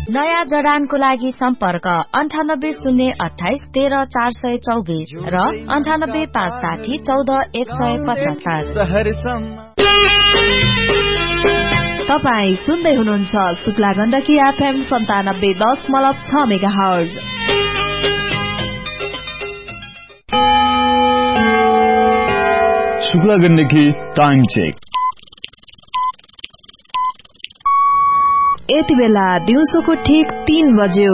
नयाँ जडानको लागि सम्पर्क 9808130424 र 9856014175। तपाई सुन्दै हुनुहुन्छ Shukla Gandaki FM 97.6 megahertz. Shukla Gandaki time check. यति बेला दिउँसोको ठीक 3 बज्यो।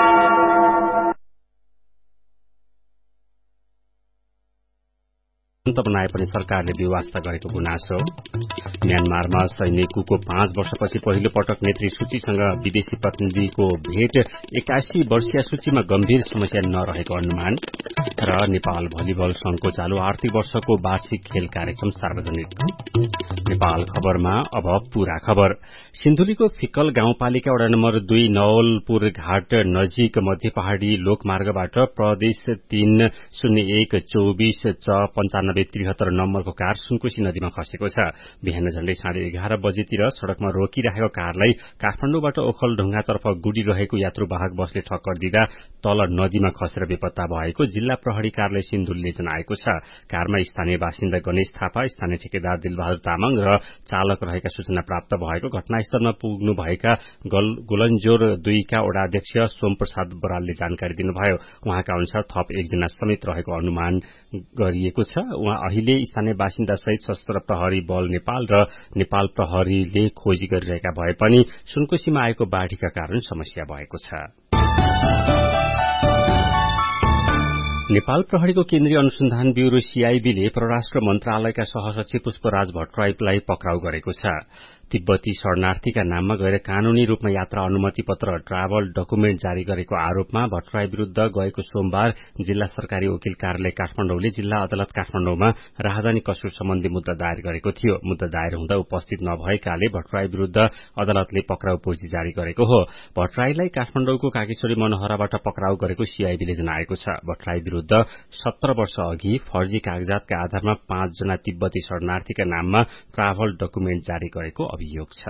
बनाए पनि सरकारले व्यवस्था गरेको गुनासो। म्यानमारमा सैनिकको 5 वर्षपछि पहिलो पटक नेत्री सूचीसँग विदेशी प्रतिनिधिको भेट। 81 वर्षीय सूचीमा गम्भीर समस्या नरहेको अनुमान। र नेपाल भलिबल संघको चालू आर्थिक वर्षको वार्षिक खेल कार्यक्रम सार्वजनिक। नेपाल खबरमा अब पूरा खबर। सिन्धुलीको फिक्कल गाउँपालिका वडा नम्बर 2 नवलपुर घाट नजिक मध्य पहाड़ी लोकमार्गबाट प्रदेश 30124/9573 नम्बरको कार सुनकोशी नदीमा खसेको छ। बिहान झण्डै 11:30 बजेतिर सड़कमा रोकिरहेको कारलाई काठमाडौँबाट ओखलढुङ्गातर्फ गुडिरहेको यात्रुवाहक बसले ठक्कर दिँदा तल नदीमा खसेर बेपत्ता भएको जिल्ला प्रहरी कार्यालय सिन्धुलीले जनाएको छ। कारमा स्थानीय बासिन्दा गणेश थापा, स्थानीय ठेकेदार दिलबहादुर तामाङ र चालक रहेका सूचना प्राप्त भएको घटनास्थलमा पुग्नु भएका गोलन्जोर 2 का वडाध्यक्ष सोमप्रसाद बरालले जानकारी दिनुभयो। उहाँका अनुसार थप एकजना समेत रहेको अनुमान गरिएको छ। उहाँ अहिले स्थानीय बासिन्दा सहित सशस्त्र प्रहरी बल नेपाल र नेपाल प्रहरीले खोजी गरिरहेका भए पनि सुनकोशीमा आएको बाढ़ीका कारण समस्या भएको छ। नेपाल प्रहरीको केन्द्रीय अनुसन्धान ब्यूरो सीआईबीले परराष्ट्र मन्त्रालयका सहसचिव पुष्पराज भट्टराईलाई पक्राउ गरेको छ। तिब्बती शरणार्थीका नाममा गैर कानूनी रूपमा यात्रा अनुमति पत्र ट्राभल डकुमेन्ट जारी गरेको आरोपमा भट्टराई विरूद्ध गएको सोमबार जिल्ला सरकारी वकिल कार्यालय काठमाडौँले जिल्ला अदालत काठमाडौँमा राहदानी कसुर सम्बन्धी मुद्दा दायर गरेको थियो। मुद्दा दायर हुँदा उपस्थित नभएकाले भट्टराई विरूद्ध अदालतले पक्राउ पर्ची जारी गरेको हो। भट्टराईलाई काठमाडौँको कागेश्वरी मनोहराबाट पक्राउ गरेको सीआईबीले जनाएको छ। भट्टराई विरूद्ध 17 वर्ष अघि फर्जी कागजातका आधारमा 5 जना तिब्बती शरणार्थीका नाममा ट्राभल डकुमेन्ट जारी गरेको अभियोग छ।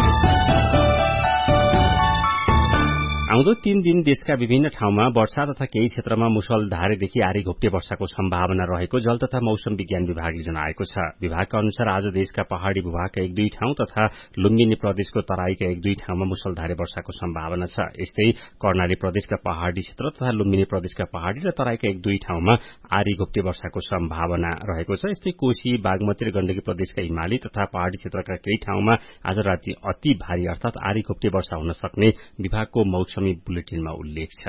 आउँदो 3 दिन देशका विभिन्न ठाउँमा वर्षा तथा केही क्षेत्रमा मुसलधारेदेखि आरी घोप्टे वर्षाको सम्भावना रहेको जल तथा मौसम विज्ञान विभागले जनाएको छ। विभागका अनुसार आज देशका पहाड़ी भूभागका 1-2 ठाउँ तथा लुम्बिनी प्रदेशको तराईका 1-2 ठाउँमा मुसलधारे वर्षाको सम्भावना छ। यस्तै कर्णाली प्रदेशका पहाड़ी क्षेत्र तथा लुम्बिनी प्रदेशका पहाड़ी र तराईका 1-2 ठाउँमा आरी घोप्टे वर्षाको सम्भावना रहेको छ। यस्तै कोशी, बागमती र गण्डकी प्रदेशका हिमाली तथा पहाड़ी क्षेत्रका केही ठाउँमा आज राति अति भारी अर्थात आरी घोप्टे वर्षा हुन सक्ने विभागको मौसम बुलेटिनमा उल्लेख छ।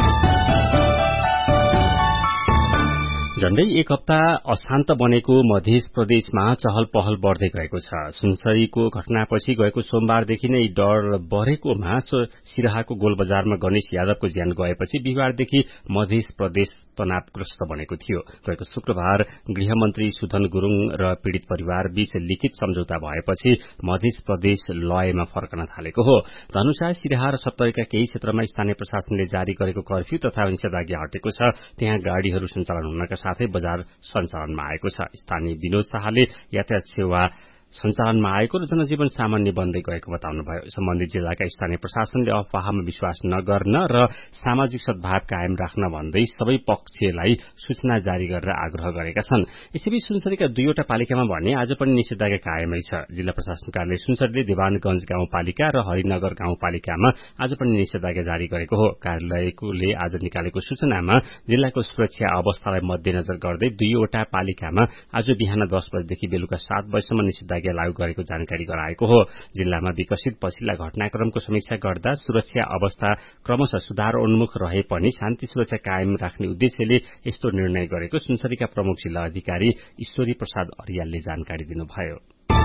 झण्डै 1 हप्ता अशान्त बनेको मध्य प्रदेशमा चहल पहल बढ़दै गएको छ। सुनसरीको घटनापछि गएको सोमबारदेखि नै डर बढ़ेकोमा सिराहाको गोलबजारमा गणेश यादवको ज्यान गएपछि बिहीबारदेखि मध्य प्रदेश तनावग्रस्त बनेको थियो। गएको शुक्रबार गृहमन्त्री सुधन गुरूङ र पीड़ित परिवार बीच लिखित सम्झौता भएपछि मध्य प्रदेश लयमा फर्कन थालेको हो। धनुषा, सिराहा र सप्तरीका केही क्षेत्रमा स्थानीय प्रशासनले जारी गरेको कर्फ्यू तथा निषेधाज्ञा हटेको छ। त्यहाँ गाड़ीहरू सञ्चालन हुनका साथै बजार सञ्चालनमा आएको छ। स्थानीय विनोद शाहले यातायात सेवा सञ्चालनमा आएको र जनजीवन सामान्य बन्दै गएको बताउनुभयो। सम्बन्धित जिल्लाका स्थानीय प्रशासनले अफवाहमा विश्वास नगर्न र सामाजिक सद्भाव कायम राख्न भन्दै सबै पक्षलाई सूचना जारी गरेर आग्रह गरेका छन्। यसैबीच सुनसरीका 2वटा पालिकामा भने आज पनि निषेधाज्ञा कायमै छ। जिल्ला प्रशासन कार्यालय सुनसरीले देवानगंज गाउँपालिका र हरिनगर गाउँपालिकामा आज पनि निषेधाज्ञा जारी गरेको हो। कार्यालयले आज निकालेको सूचनामा जिल्लाको सुरक्षा अवस्थालाई मध्यनजर गर्दै 2वटा पालिकामा आज बिहान 10 बजेदेखि बेलुका 7 बजेसम्म निषेधाज्ञा लागू गरेको जानकारी गराएको हो। जिल्लामा विकसित पछिल्ला घटनाक्रमको समीक्षा गर्दा सुरक्षा अवस्था क्रमशः सुधार उन्मुख रहे पनि शान्ति सुरक्षा कायम राख्ने उद्देश्यले यस्तो निर्णय गरेको सुनसरीका प्रमुख जिल्ला अधिकारी ईश्वरी प्रसाद अर्यालले जानकारी दिनुभयो।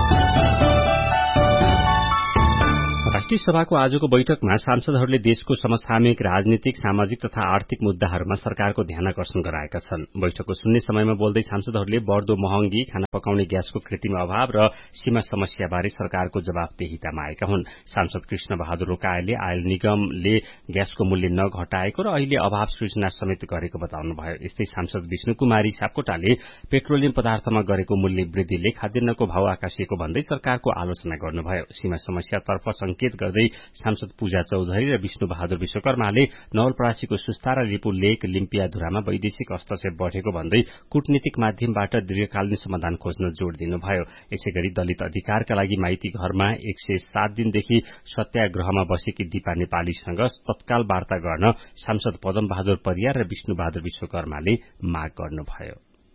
राष्ट्रिय सभाको आजको बैठकमा सांसदहरूले देशको समसामयिक राजनीतिक, सामाजिक तथा आर्थिक मुद्दाहरूमा सरकारको ध्यानाकर्षण गराएका छन्। बैठकको सुन्ने समयमा बोल्दै सांसदहरूले बढ़दो महँगी, खाना पकाउने ग्यासको कृत्रिम अभाव र सीमा समस्याबारे सरकारको जवाफदेहिता मागेका हुन्। सांसद कृष्ण बहादुर रोकायले आयल निगमले ग्यासको मूल्य नघटाएको र अहिले अभाव सृजना समेत गरेको बताउनुभयो। यस्तै सांसद विष्णु कुमारी सापकोटाले पेट्रोलियम पदार्थमा गरेको मूल्य वृद्धिले खाद्यान्नको भाव आकाशिएको भन्दै सरकारको आलोचना गर्नुभयो। सीमा समस्यातर्फ संकेत गर्दै सांसद पूजा चौधरी र विष्णु बहादुर विश्वकर्माले नवलपरासीको सुस्ता र लिपु लेक लिम्पियाधुरामा वैदेशिक हस्तक्षेप बढ़ेको भन्दै कूटनीतिक माध्यमबाट दीर्घकालीन समाधान खोज्न जोड़ दिनुभयो। यसैगरी दलित अधिकारका लागि माइती घरमा 107 दिनदेखि सत्याग्रहमा बसेकी दिपा नेपालीसँग तत्काल वार्ता गर्न सांसद पदम बहादुर परियार र विष्णु बहादुर विश्वकर्माले माग गर्नुभयो।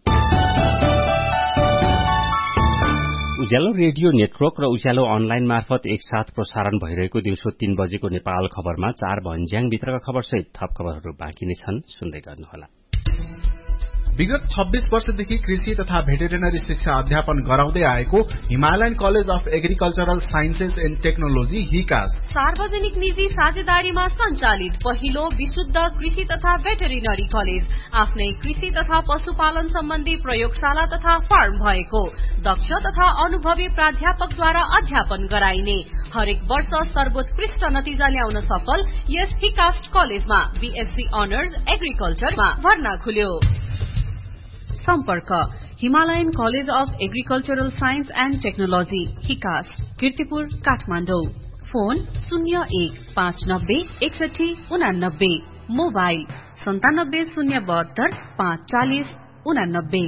उज्यालो रेडियो नेटवर्क र उज्यालो अनलाइन मार्फत एकसाथ प्रसारण भइरहेको दिउँसो 3 बजेको नेपाल खबरमा 4 भन्ज्याङभित्रका खबरसहित थप खबरहरू बाँकी नै छन्, सुन्दै गर्नुहोला। विगत 26 वर्षदेखि कृषि तथा भेटेरिनरी शिक्षा अध्यापन गराउँदै आएको Himalayan college of agricultural sciences and technology हिकास सार्वजनिक निजी साझेदारीमा सञ्चालित पहिलो विशुद्ध कृषि तथा भेटेरिनरी कलेज, आफ्नै कृषि तथा पशुपालन सम्बन्धी प्रयोगशाला तथा फार्म भएको, दक्ष तथा अनुभवी प्राध्यापकद्वारा अध्यापन गराइने, हरेक वर्ष सर्वोत्कृष्ट नतिजा ल्याउन सफल यस हिकास्ट कलेजमा बीएससी अनर्स एग्रिकल्चरमा भर्ना खुल्यो। सम्पर्क Himalayan college of agricultural science and technology हिकास्ट, Kirtipur, Kathmandu. Phone 01596189, mobile 9702254089।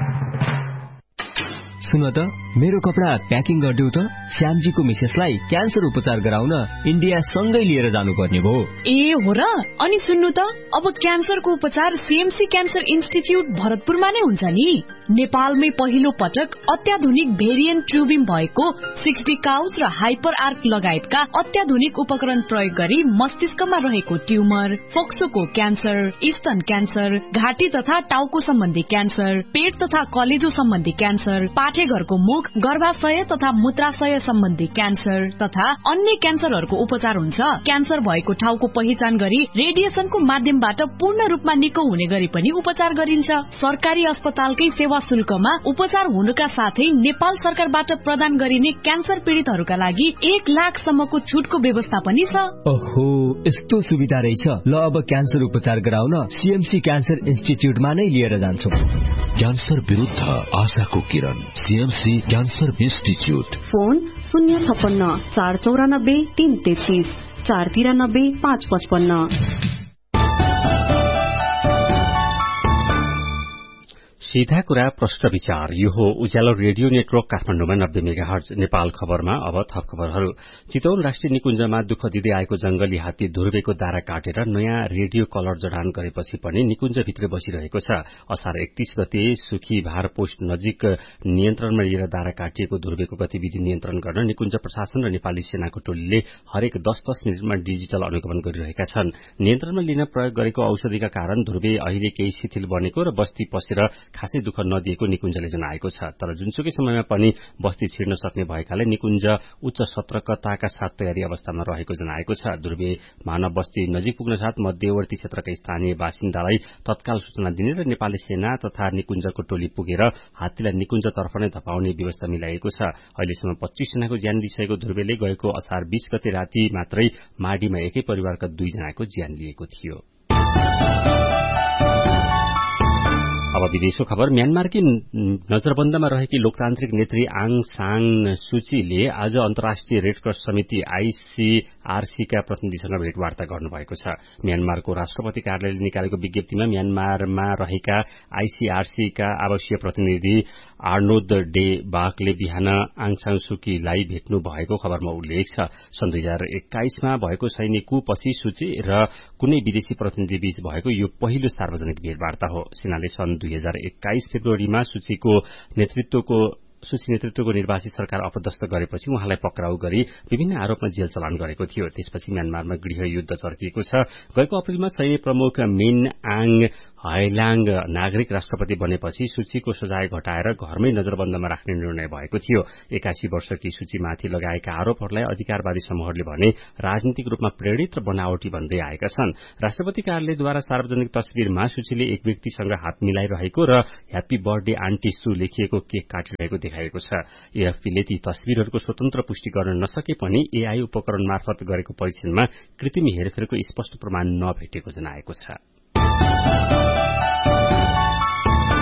सुन त, मेरो कपडा प्याकिङ गरिदेऊ त। श्यामजीको मिसेसलाई क्यान्सर उपचार गराउन इन्डिया सँगै लिएर जानुपर्ने भयो। ए हो र? अनि सुन्नु त, अब क्यान्सरको उपचार सीएमसी क्यान्सर इन्स्टिच्युट भरतपुरमा नै हुन्छ नि। नेपालमै पहिलो पटक अत्याधुनिक भेरिएन्ट ट्युबिम भएको 60 काउस र हाइपर आर्क लगायतका अत्याधुनिक उपकरण प्रयोग गरी मस्तिष्कमा रहेको ट्युमर, फोक्सोको क्यान्सर, स्तन क्यान्सर, घाँटी तथा टाउको सम्बन्धी क्यान्सर, पेट तथा कलेजो सम्बन्धी क्यान्सर, पाठेघरको मुख, गर्भाशय तथा मूत्राशय सम्बन्धी क्यान्सर तथा अन्य क्यान्सरहरूको उपचार हुन्छ। क्यान्सर भएको ठाउँको पहिचान गरी रेडिएसनको माध्यमबाट पूर्ण रूपमा निको हुने गरी पनि उपचार गरिन्छ। सरकारी अस्पतालकै सेवा शुल्कमा उपचार हुनुका साथै नेपाल सरकारबाट प्रदान गरिने क्यान्सर पीड़ितहरूका लागि 1 लाखसम्मको छुटको व्यवस्था पनि छ। ओहो, यस्तो सुविधा रहेछ। ल, अब क्यान्सर उपचार गराउन सीएमसी क्यान्सर इन्स्टिच्युटमा नै लिएर जान्छौं। क्यान्सर विरुद्ध आशाको किरण, सीएमसी क्यान्सर इन्स्टिच्युट। फोन 056 494 333 493 555। सीधा कुरा प्रश्न विचार, यो हो उज्यालो रेडियो नेटवर्क काठमाडौँमा 90 मेगाहर्ज। नेपाल खबरमा अब थप खबरहरू। चितवन राष्ट्रिय निकुञ्जमा दुःख दिँदै आएको जंगली हात्ती ध्रुवेको दारा काटेर नयाँ रेडियो कलर जडान गरेपछि पनि निकुञ्जभित्र बसिरहेको छ। असार 31 गते सुखी भार पोस्ट नजिक नियन्त्रणमा लिएर दारा काटिएको ध्रुवेको गतिविधि नियन्त्रण गर्न निकुञ्ज प्रशासन र नेपाली सेनाको टोलीले हरेक 10-10 मिनटमा डिजिटल अनुगमन गरिरहेका छन्। नियन्त्रणमा लिन प्रयोग गरेको औषधिका कारण ध्रुवे अहिले केही शिथिल बनेको र बस्ती पसेर खासै दुःख नदिएको निकुञ्जले जनाएको छ। तर जुनसुकै समयमा पनि बस्ती छिर्न सक्ने भएकाले निकुञ्ज उच्च सतर्कताका साथ तयारी अवस्थामा रहेको जनाएको छ। ध्रुवे मानव बस्ती नजिक पुग्न साथ मध्यवर्ती क्षेत्रका स्थानीय बासिन्दालाई तत्काल सूचना दिने र नेपाली सेना तथा निकुञ्जको टोली पुगेर हात्तीलाई निकुञ्जतर्फ नै धपाउने व्यवस्था मिलाएको छ। अहिलेसम्म 25 जनाको ज्यान लिइसकेको ध्रुवेले गएको असार 20 गते राति मात्रै माडीमा एकै परिवारका 2 जनाको ज्यान लिएको थियो। अब विदेशको खबर। म्यानमारकी नजरबन्दमा रहेकी लोकतान्त्रिक नेत्री आङ सान सुचीले आज अन्तर्राष्ट्रिय रेडक्रस समिति आईसीआरसीका प्रतिनिधिसँग भेटवार्ता गर्नुभएको छ। म्यानमारको राष्ट्रपति कार्यालयले निकालेको विज्ञप्तिमा म्यानमारमा रहेका आईसीआरसीका आवासीय प्रतिनिधि आर्नोद डे बाकले बिहान आङ सान सुकीलाई भेट्नु भएको खबरमा उल्लेख छ। सन् 2021मा भएको सैनिक कुपछि सुची र कुनै विदेशी प्रतिनिधि बीच भएको यो पहिलो सार्वजनिक भेटवार्ता हो। सेनाले सन् 2021 फेब्रुअरीमा सुची नेतृत्वको निर्वाचित सरकार अपदस्थ गरेपछि उहाँलाई पक्राउ गरी विभिन्न आरोपमा जेल चलान गरेको थियो। त्यसपछि म्यानमारमा गृह युद्ध चर्किएको छ। गएको अप्रेलमा सैन्य प्रमुख मिन आङ हाइलाङ नागरिक राष्ट्रपति बनेपछि सूचीको सजाय घटाएर घरमै नजरबन्दमा राख्ने निर्णय भएको थियो। 81 वर्षकी सूचीमाथि लगाएका आरोपहरूलाई अधिकारवादी समूहहरूले भने राजनीतिक रूपमा प्रेरित र बनावटी भन्दै आएका छन्। राष्ट्रपति कार्यालयद्वारा सार्वजनिक तस्विरमा सूचीले एक व्यक्तिसँग हात मिलाइरहेको र ह्याप्पी बर्थडे आन्टी सु लेखिएको केक काटिरहेको देखाएको छ। एएफपीले ती तस्विरहरूको स्वतन्त्र पुष्टि गर्न नसके पनि एआई उपकरण मार्फत गरेको परीक्षणमा कृत्रिम हेरफेरको स्पष्ट प्रमाण नभेटेको जनाएको छ।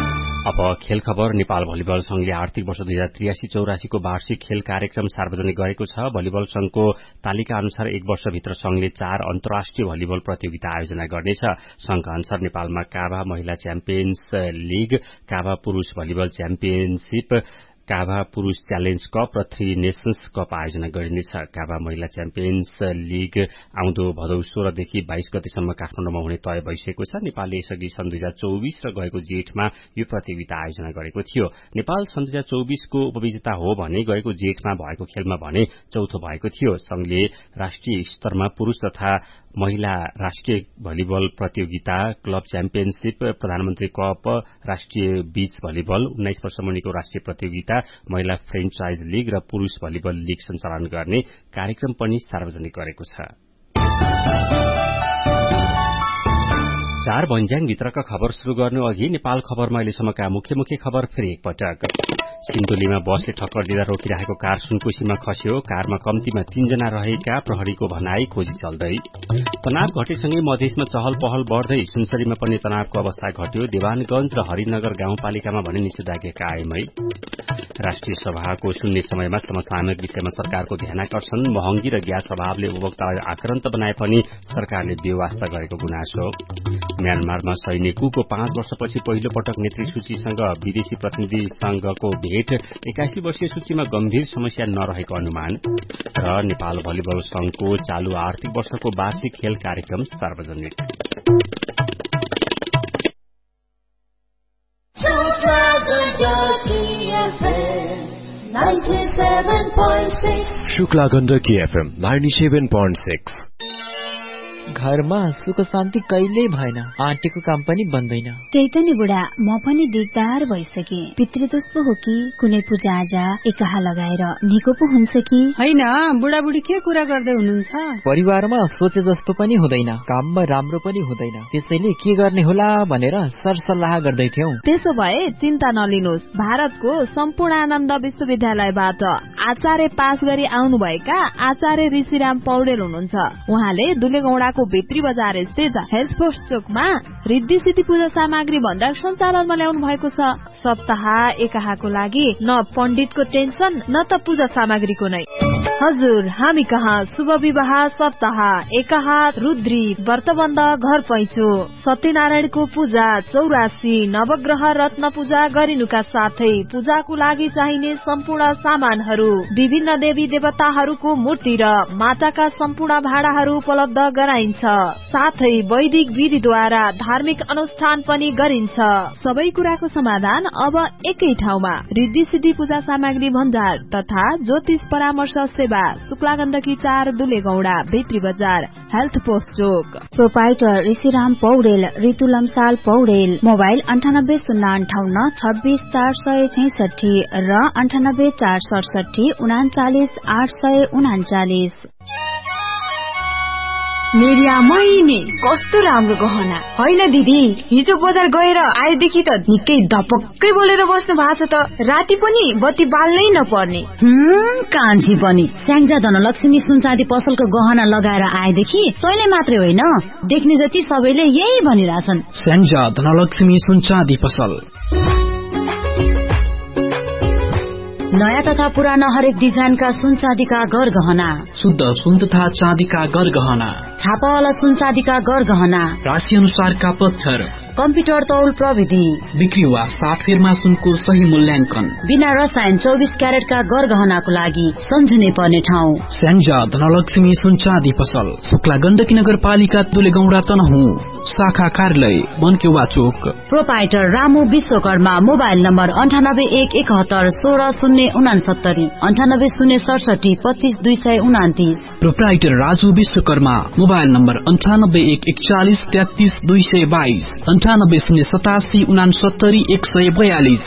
अब खेल खबर। नेपाल भलिबल संघले आर्थिक वर्ष 2083-84 को वार्षिक खेल कार्यक्रम सार्वजनिक गरेको छ। भलिबल संघको तालिका अनुसार एक वर्षभित्र संघले 4 अन्तर्राष्ट्रिय भलिबल प्रतियोगिता आयोजना गर्नेछ। संघका अनुसार नेपालमा काभा महिला च्याम्पियन्स लीग, काभा पुरूष भलिबल च्याम्पियनशीप, काभा पुरूष च्यालेन्ज कप र 3 नेशन्स कप आयोजना गरिनेछ। काभा महिला च्याम्पियन्स लीग आउँदो भदौ 16 देखि 22 गतेसम्म काठमाडौँमा हुने तय भइसकेको छ। नेपालले यसअघि सन् 2024 र गएको जेठमा यो प्रतियोगिता आयोजना गरेको थियो। नेपाल सन् 2024 को उपविजेता हो भने गएको जेठमा भएको खेलमा भने चौथो भएको थियो। संघले राष्ट्रिय स्तरमा पुरूष तथा महिला राष्ट्रिय भलिबल प्रतियोगिता, क्लब च्याम्पियनशीप, प्रधानमन्त्री कप, राष्ट्रिय बीच भलिबल, 19 वर्ष मुनिको राष्ट्रिय प्रतियोगिता, महिला फ्रेन्चाइज लीग र पुरूष भलिबल लीग सञ्चालन गर्ने कार्यक्रम पनि सार्वजनिक गरेको छ। 4 भन्ज्याङ भित्रका खबर शुरू गर्नु अघि नेपाल खबरमा अहिलेसम्मका मुख्य खबर फेरि एकपटक। सिन्धुलीमा बसले टक्कर दिँदा रोकिरहेको कार सुनकोशीमा खस्यो। कारमा कम्तीमा 3 जना रहेका प्रहरीको भनाई, खोजी चल्दै। तनाव घटेसँगै मधेसमा चहल पहल बढ्दै। सुनसरीमा पनि तनावको अवस्था घट्यो। देवानगंज र हरिनगर गाउँपालिकामा भने निषेधाज्ञा कायमै। राष्ट्रिय सभाको शून्य समयमा समसामयिक विषयमा सरकारको ध्यानाकर्षण। महँगी र ग्यास अभावले उपभोक्तालाई आक्रान्त बनाए पनि सरकारले बेवास्ता गरेको गुनासो। म्यानमारमा सैन्य कुको 5 वर्षपछि पहिलो पटक नेत्री सूचीसँग विदेशी प्रतिनिधि संघको भेट। 81 वर्षीय सूचीमा गम्भीर समस्या नरहेको अनुमान। र नेपाल भलिबल संघको चालू आर्थिक वर्षको वार्षिक खेल कार्यक्रम सार्वजनिक। शुक्ला गण्डकी FM 97.6। घरमा सुख शान्ति कहिल्यै भएन, आँटेको काम पनि बन्दैन। त्यही त नि बुढा, म पनि दिगदार भइसके। पितृदोष पो हो कि कुनै पूजा आजा एकाहा लगाएर निको पो हुन्छ कि हैन? बुढाबुढी के कुरा गर्दै हुनुहुन्छ? परिवारमा सोचे जस्तो पनि हुँदैन, काममा राम्रो पनि हुँदैन, त्यसैले के गर्ने होला भनेर सरसल्लाह गर्दै थियौं। त्यसो भए चिन्ता नलिनुहोस्, भारतको सम्पूर्णानन्द विश्वविद्यालयबाट आचार्य पास गरी आउनुभएका आचार्य ऋषिराम पौडेल हुनुहुन्छ। उहाँले दुलेगौडाको भित्री बजार स्थित हेल्थ पोस्ट चोकमा रिद्धि सिद्धि पूजा सामग्री भण्डार सञ्चालनमा ल्याउनु भएको छ। सप्ताह एकाहाको लागि न पण्डितको टेन्सन न त पूजा सामग्रीको नै। हजुर, हामी कहाँ शुभ विवाह सप्ताह एकाहा, रुद्री व्रतबन्ध, घर पैँचो, सत्यनारायणको पूजा, 84 नवग्रह रत्न पूजा गरिनुका साथै पूजाको लागि चाहिने सम्पूर्ण सामानहरू, विभिन्न देवी देवताहरूको मूर्ति र माटाका सम्पूर्ण भाँडाहरू उपलब्ध गराइन्छ। साथै वैदिक विधिद्वारा धार्मिक अनुष्ठान पनि गरिन्छ। सबै कुराको समाधान अब एकै ठाउँमा। रिद्धि सिद्धि पूजा सामग्री भण्डार तथा ज्योतिष परामर्श सेवा, शुक्ला गण्डकी 4 दुलेगौडा भित्री बजार हेल्थ पोस्ट चोक। प्रोपाइटर ऋषिराम पौडेल, ऋतु लम्साल पौडेल। मोबाइल 9805 26 466 र 98 467 39 839। मेरिया महिने कस्तो राम्रो गहना होइन दिदी? हिजो बजार गएर आएदेखि त निकै धपक्कै बोलेर बस्नु भएको छ त। राति पनि बत्ती बाल्नै नपर्ने। कान्छी पनि स्याङ्जा धनलक्ष्मी सुनचाँदी पसलको गहना लगाएर आएदेखि तैँले मात्रै होइन, देख्ने जति सबैले यही भनिरहेछन्। स्याङ्जा धनलक्ष्मी सुनचाँदी पसल। नयाँ तथा पुराना हरेक डिजाइनका सुनचाँदीका गरगहना, शुद्ध सुन तथा चाँदीका गरगहना, छापावाला सुनचाँदीका गरगहना, राशि अनुसारका पत्थर, कम्प्युटर तौल प्रविधि, बिक्री वा सात फेरमा सुनको सही मूल्याङ्कन, बिना रसायन 24 क्यारेटका गरगहनाको लागि सम्झिनै पर्ने ठाउँ स्याङ्जा धनलक्ष्मी सुनचाँदी पसल, शुक्ला गण्डकी नगरपालिका दुलेगौडा तनहुँ, शाखा कार्यालय मनकेवा चोक। Proprietor Ramu Vishwakarma. Mobile number 98 171 16 69 98 067 25 229। Proprietor Raju Vishwakarma. Mobile number 98 141 33 222 98 087 69 142।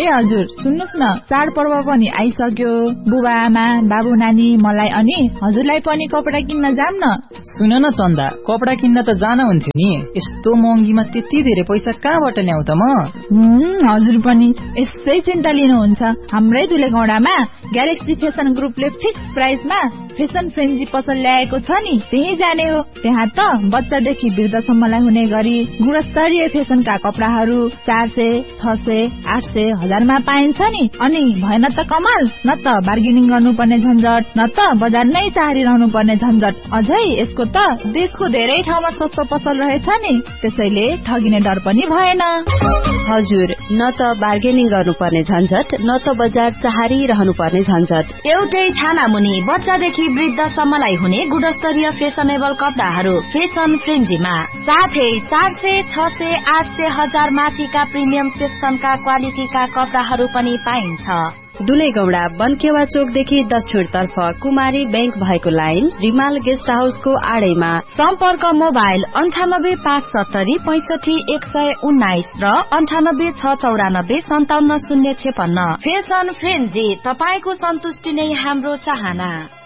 ए हजुर सुन्नुस् न, चाडपर्व पनि आइसक्यो। बुबा आमा बाबु नानी मलाई अनि हजुरलाई पनि कपडा किन्न जाम न। सुन न चन्दा, कपडा किन्न त जान हुन्थ्यो नि, यस्तो महँगीमा त्यति धेरै पैसा कहाँबाट ल्याउ त म? हजुर पनि यसै चिन्ता लिनुहुन्छ। हाम्रै दुलेगौडामा ग्यालेक्सी फेसन ग्रुपले फिक्स प्राइसमा फेसन फ्रेन्जी पसल ल्याएको छ नि, त्यही जाने हो। त्यहाँ त बच्चादेखि वृद्धसम्मलाई हुने गरी गुणस्तरीय फेसनका कपडाहरू 400, 600, 800, 1000मा पाइन्छ नि। अनि भएन त कमाल, न त बार्गेनिङ गर्नुपर्ने झन्झट, न त बजार नै चाहरिरहनु पर्ने झन्झट। अझै यसको त देशको धेरै ठाउँमा सस्तो पसल रहेछ नि, त्यसैले ठगिने डर पनि भएन। हजुर, न त बार्गेनिङ गर्नुपर्ने झन्झट, न त बजार चाहरिरहनु पर्ने झन्झट। एउटै छाना मुनि बच्चादेखि वृद्धसम्मलाई हुने गुणस्तरीय फेसनेबल कपडाहरू फेसन फ्रेन्जीमा। साथै 400, 600, 800, 1000 माथिका प्रिमियम सेक्सनका क्वालिटीका कपडाहरू पनि पाइन्छ। दुलेगौडा बनकेवा चोकदेखि दक्षिणतर्फ कुमारी बैंक भएको लाइन रिमाल गेस्ट हाउसको आडैमा। सम्पर्क मोबाइल 9857 65 119 र 98 694 57 056। फेसन फ्रेन्जी, तपाईको सन्तुष्टि नै हाम्रो चाहना।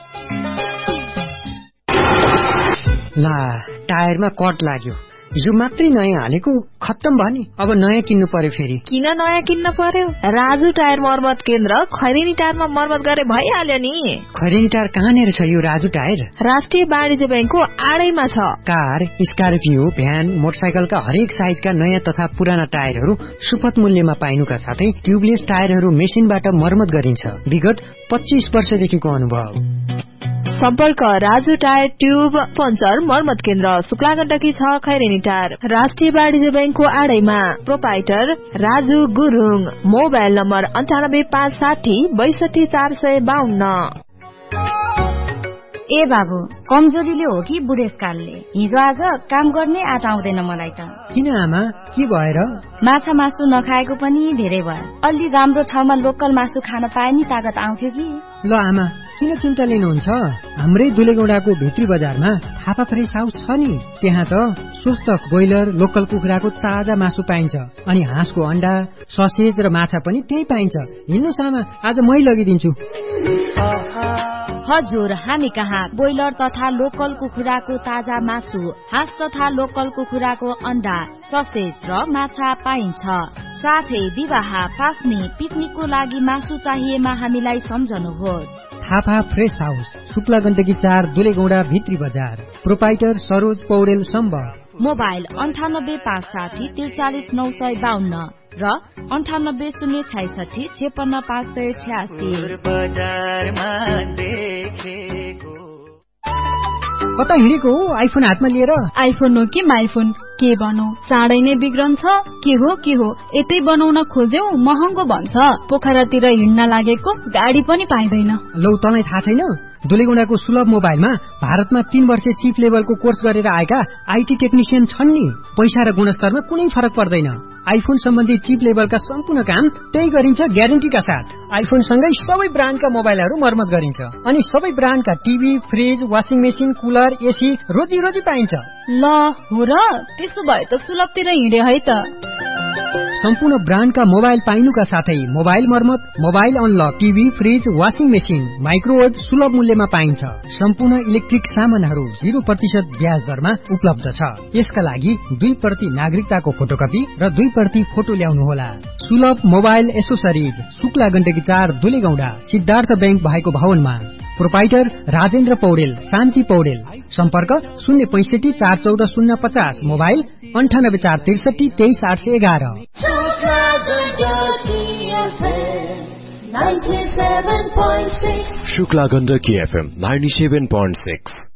ला, टायरमा कट लाग्यो, यो मात्रै नयाँ हालेको, खत्तम भयो नि। अब नयाँ किन्नु पर्यो फेरि। किन नयाँ किन्न पर्यो? राजु टायर मर्मत केन्द्र खैरेनी टायरमा मर्मत गरे भइहाल्यो नि। खैरेनी टायर कहाँनिर छ यो राजु टायर? राष्ट्रिय वाणिज्य बैंकको आडैमा छ। कार, स्कर्पियो, भ्यान, मोटरसाइकलका हरेक साइजका नयाँ तथा पुराना टायरहरू सुपथ मूल्यमा पाइनुका साथै ट्युबलेस टायरहरू मेसिनबाट मर्मत गरिन्छ। विगत 25 वर्षदेखिको अनुभव। सम्पर्क राजु टायर ट्युब पञ्चर मर्मत केन्द्र, शुक्लागण्डकी 6 खैरेनी टायर, राष्ट्रिय वाणिज्य बैंकको आडैमा। Proprietor Raju Gurung. Mobile number 98560 62 452। ए बाबु, कमजोरीले हो कि बुढेसकालले? हिजो आज काम गर्ने आँट आउँदैन मलाई त। किन आमा, के भएर? माछा मासु नखाएको पनि धेरै भयो। अलि राम्रो ठाउँमा लोकल मासु खान पाए नि तागत आउँथ्यो कि। ल आमा, किन चिन्ता लिनुहुन्छ? हाम्रै दुलेगौडाको भित्री बजारमा थापा फ्रेस हाउस छ नि, त्यहाँ त स्वस्थ ब्रोइलर लोकल कुखुराको ताजा मासु पाइन्छ। अनि हाँसको अण्डा, ससेज र माछा पनि त्यही पाइन्छ। हिँड्नुस् आमा, आज मै लगिदिन्छु। हजुर, हामी कहाँ ब्रोइलर तथा लोकल कुखुराको ताजा मासु, हाँस तथा लोकल कुखुराको अण्डा, ससेज र माछा पाइन्छ। साथै विवाह, पास्नी, पिकनिकको लागि मासु चाहिएमा हामीलाई सम्झनुहोस्। थापा फ्रेस हाउस, शुक्लागण्डकी 4 दुलेगौडा भित्री बजार। प्रोपाइटर सरोज पौडेल सम्बर। मोबाइल 98 560 43 952 र 98 066 56 586। कता हिँडेको हो आइफोन हातमा लिएर? आइफोन हो कि माइफोन, के बनौ? चाँडै नै बिग्रन्छ। के हो यतै बनाउन खोज्यौ महँगो भन्छ। पोखरातिर हिँड्न लागेको गाडी पनि पाइँदैन। लौ, तँलाई थाहा छैन? दुलेगौडाको सुलभ मोबाइलमा भारतमा 3 वर्ष चिफ लेभलको कोर्स गरेर आएका आइटी टेक्निशियन छन् नि। पैसा र गुणस्तरमा कुनै फरक पर्दैन। आइफोन सम्बन्धी चिप लेभलका सम्पूर्ण काम त्यही गरिन्छ ग्यारेन्टीका साथ। आइफोन सँगै सबै ब्रान्डका मोबाइलहरू मर्मत गरिन्छ। अनि सबै ब्रान्डका TV, fridge, washing machine, cooler, AC रोजी रोजी पाइन्छ। ल हो र, त्यसो भए त सुलभतिर हिँडे है त। सम्पूर्ण ब्रान्डका मोबाइल पाइनुका साथै मोबाइल मर्मत, mobile unlock, TV, fridge, washing machine, microwave सुलभ मूल्यमा पाइन्छ। सम्पूर्ण इलेक्ट्रिक सामानहरू 0% ब्याज दरमा उपलब्ध छ। यसका लागि 2% नागरिकताको फोटोकपी र 2% फोटो ल्याउनुहोला। सुलभ मोबाइल एसोसरिज, शुक्लागण्डकी 4 दुलेगौडा, सिद्धार्थ बैंक भएको भवनमा। प्रोपाइटर राजेन्द्र पौडेल, शान्ति पौडेल। सम्पर्क 065 414 050। मोबाइल 98 463 23 811। शुक्लागण्डकी FM 97.6।